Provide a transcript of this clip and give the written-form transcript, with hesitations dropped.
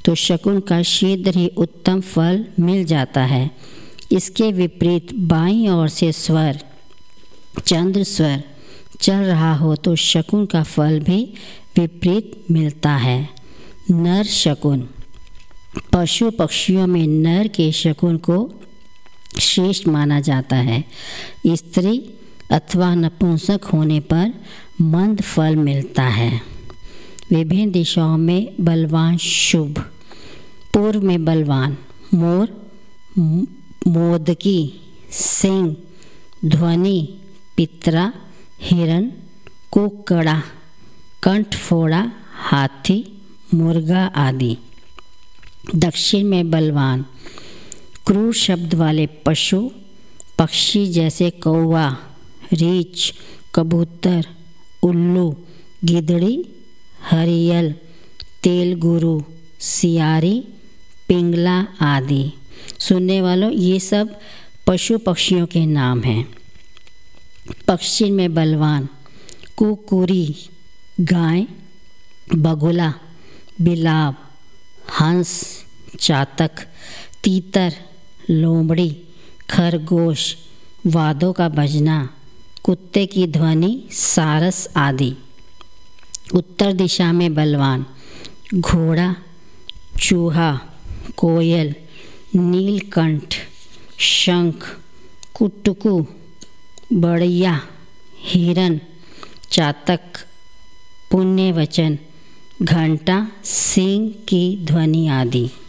तो शकुन का शीघ्र ही उत्तम फल मिल जाता है। इसके विपरीत बाईं ओर से स्वर चंद्र स्वर चल रहा हो तो शकुन का फल भी विपरीत मिलता है। नर शकुन। पशु पक्षियों में नर के शकुन को श्रेष्ठ माना जाता है। स्त्री अथवा नपुंसक होने पर मंद फल मिलता है। विभिन्न दिशाओं में बलवान शुभ। पूर्व में बलवान मोर, मोदकी, सिंह, ध्वनि, पितरा, हिरण, कुक्कड़ा, कंठफोड़ा, हाथी, मुर्गा आदि। दक्षिण में बलवान क्रूर शब्द वाले पशु पक्षी जैसे कौवा, रीछ, कबूतर, उल्लू, गिदड़ी, हरियल, तेलगुरु, सियारी, पिंगला आदि। सुनने वालों, ये सब पशु पक्षियों के नाम हैं। पक्षी में बलवान कुकुरी, गाय, बगुला, बिलाव, हंस, चातक, तीतर, लोमड़ी, खरगोश, वादों का बजना, कुत्ते की ध्वनि, सारस आदि। उत्तर दिशा में बलवान घोड़ा, चूहा, कोयल, नीलकंठ, शंख, कुटुकू, बढ़िया, हिरन, चातक, पुण्यवचन, घंटा, सिंह की ध्वनि आदि।